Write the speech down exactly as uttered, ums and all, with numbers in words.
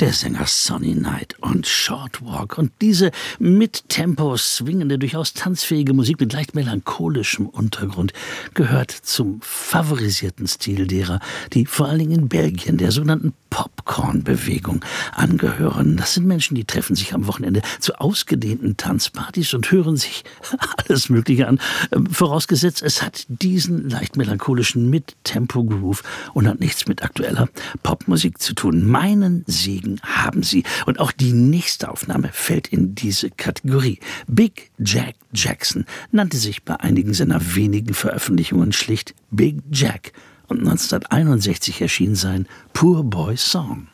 der Sänger Sonny Knight und Short Walk. Und diese mit Tempo swingende, durchaus tanzfähige Musik mit leicht melancholischem Untergrund gehört zum favorisierten Stil derer, die vor allen Dingen in Belgien der sogenannten Popcorn-Bewegung angehören. Das sind Menschen, die treffen sich am Wochenende zu ausgedehnten Tanzpartys und hören sich alles Mögliche an. Vorausgesetzt, es hat diesen leicht melancholischen Mit-Tempo-Groove und hat nichts mit aktueller Popmusik zu tun. Meinen Segen haben sie. Und auch die nächste Aufnahme fällt in diese Kategorie. Big Jack Jackson nannte sich bei einigen seiner wenigen Veröffentlichungen schlicht Big Jack und neunzehnhunderteinundsechzig erschien sein Poor Boy Song.